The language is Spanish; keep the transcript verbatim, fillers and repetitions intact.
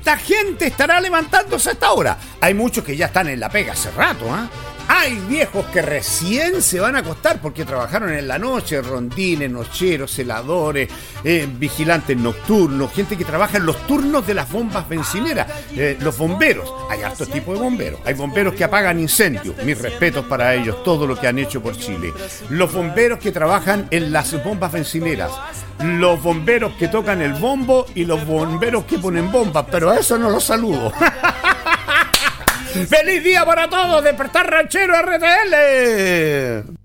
¿Cuánta gente estará levantándose a esta hora? Hay muchos que ya están en la pega hace rato, ¿ah? ¿eh? Hay viejos que recién se van a acostar porque trabajaron en la noche, rondines, nocheros, celadores, eh, vigilantes nocturnos, gente que trabaja en los turnos de las bombas bencineras, eh, los bomberos. Hay hartos tipos de bomberos. Hay bomberos que apagan incendios, mis respetos para ellos, todo lo que han hecho por Chile. Los bomberos que trabajan en las bombas bencineras, los bomberos que tocan el bombo y los bomberos que ponen bombas, pero a eso no los saludo. ¡Feliz día para todos! ¡Despertar Ranchero R T L!